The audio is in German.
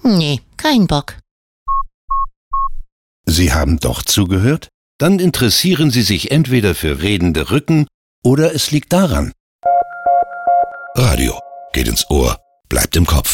Nee, kein Bock. Sie haben doch zugehört? Dann interessieren Sie sich entweder für redende Rücken oder es liegt daran. Radio geht ins Ohr, bleibt im Kopf.